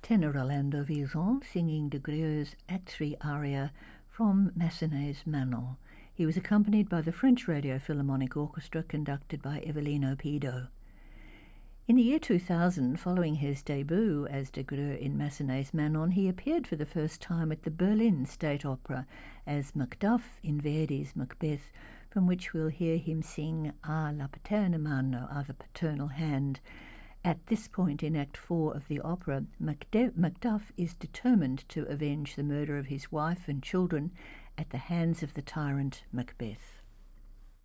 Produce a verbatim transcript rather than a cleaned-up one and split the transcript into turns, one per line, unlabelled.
tenor Orlando Vizon singing de Greuze's Act three aria from Massenet's Manon. He was accompanied by the French Radio Philharmonic Orchestra conducted by Evelino Pido. In the year two thousand, following his debut as de Greux in Massenet's Manon, he appeared for the first time at the Berlin State Opera as Macduff in Verdi's Macbeth, from which we'll hear him sing "Ah, la paterna mano," "Ah, the paternal hand." At this point in Act four of the opera, Macde- Macduff is determined to avenge the murder of his wife and children at the hands of the tyrant Macbeth.